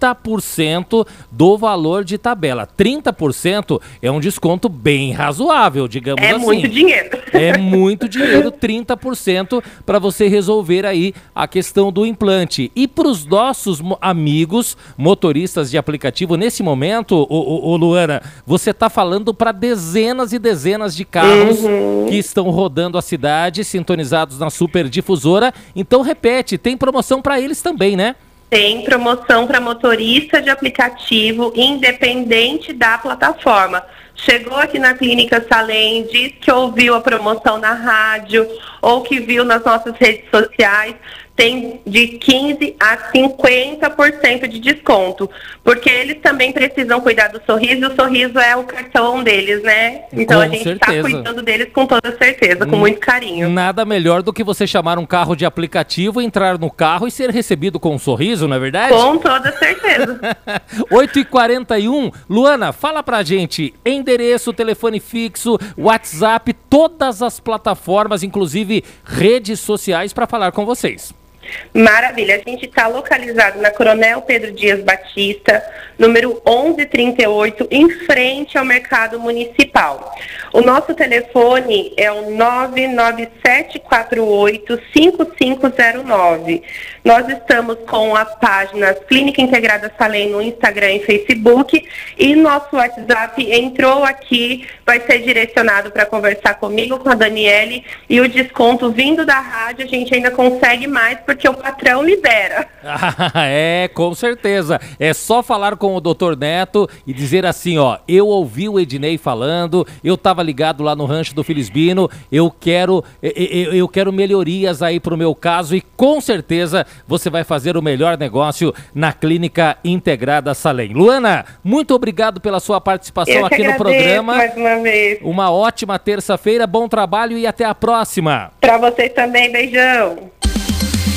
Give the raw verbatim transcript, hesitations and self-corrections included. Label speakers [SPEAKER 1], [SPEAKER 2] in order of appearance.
[SPEAKER 1] trinta por cento do valor de tabela. trinta por cento é um desconto bem razoável, digamos
[SPEAKER 2] É
[SPEAKER 1] assim.
[SPEAKER 2] É muito dinheiro.
[SPEAKER 1] É muito dinheiro, trinta por cento para você resolver aí a questão do implante. E para os nossos mo- amigos motoristas de aplicativo, nesse momento, ô, ô, ô, Luana, você está falando para dezenas e dezenas de carros
[SPEAKER 2] Uhum.
[SPEAKER 1] que estão rodando a cidade, sintonizados na Super Difusora. Então, repete, tem promoção para eles também, né?
[SPEAKER 2] Tem promoção para motorista de aplicativo, independente da plataforma. Chegou aqui na Clínica Salem, diz que ouviu a promoção na rádio ou que viu nas nossas redes sociais, tem de quinze a cinquenta por cento de desconto, porque eles também precisam cuidar do sorriso, e o sorriso é o cartão deles, né? Então
[SPEAKER 1] Com
[SPEAKER 2] a gente está
[SPEAKER 1] certeza.
[SPEAKER 2] cuidando deles com toda certeza, com
[SPEAKER 1] Hum,
[SPEAKER 2] muito carinho.
[SPEAKER 1] Nada melhor do que você chamar um carro de aplicativo, entrar no carro e ser recebido com um sorriso, não é verdade?
[SPEAKER 2] Com toda certeza.
[SPEAKER 1] oito e quarenta e um, Luana, fala pra gente, endereço, telefone fixo, WhatsApp, todas as plataformas, inclusive redes sociais para falar com vocês.
[SPEAKER 2] Maravilha, a gente está localizado na Coronel Pedro Dias Batista, número onze trinta e oito, em frente ao Mercado Municipal. O nosso telefone é o nove nove sete quatro oito cinco cinco zero nove. Nós estamos com as páginas Clínica Integrada Salem no Instagram e Facebook, e nosso WhatsApp entrou aqui, vai ser direcionado para conversar comigo, com a Daniele, e o desconto vindo da rádio a gente ainda consegue mais, porque o patrão libera.
[SPEAKER 1] Ah, é, com certeza. É só falar com o doutor Neto e dizer assim, ó, eu ouvi o Ednei falando, eu tava ligado lá no rancho do Felisbino, eu quero, eu, eu quero melhorias aí pro meu caso e com certeza você vai fazer o melhor negócio na Clínica Integrada Salem. Luana, muito obrigado pela sua participação
[SPEAKER 2] Eu que
[SPEAKER 1] aqui no
[SPEAKER 2] agradeço
[SPEAKER 1] programa.
[SPEAKER 2] mais uma vez.
[SPEAKER 1] Uma ótima terça-feira, bom trabalho e até a próxima.
[SPEAKER 2] Para vocês também, beijão.